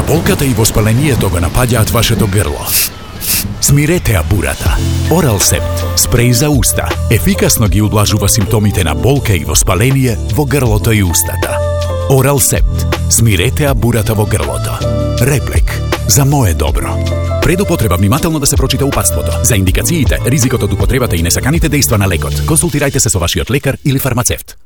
болката и воспалението го напаѓаат вашето грло. Смиретеа бурата. Оралсепт, спреј за уста, ефикасно ги ублажува симптомите на болка и воспаление во грлото и устата. Оралсепт, смиретеа бурата во грлото. Реплек, за мое добро. Пред употреба внимателно да се прочита упатството. За индикациите, ризикот од употребата и несаканите дејства на лекот, консултирајте се со вашиот лекар или фармацевт.